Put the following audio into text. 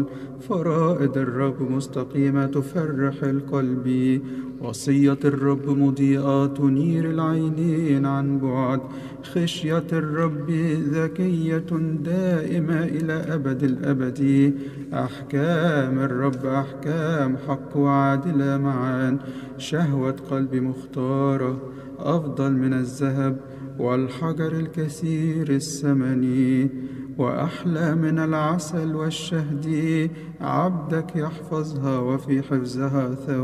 فرائد الرب مستقيمة تفرح القلب. وصية الرب مضيئة تنير العينين عن بعد. خشية الرب ذكية دائمة إلى أبد الأبد. أحكام الرب أحكام حق وعادلة معا. شهوة قلب مختارة أفضل من الذهب والحجر الكثير الثمن، وأحلى من العسل والشهد. عبدك يحفظها وفي حفظها ثواب.